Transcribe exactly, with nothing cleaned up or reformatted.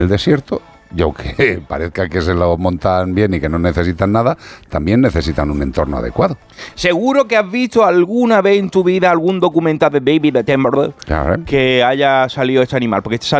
el desierto, y aunque parezca que se lo montan bien y que no necesitan nada, también necesitan un entorno adecuado. Seguro que has visto alguna vez en tu vida algún documental de David Attenborough Claro. que haya salido este animal, porque este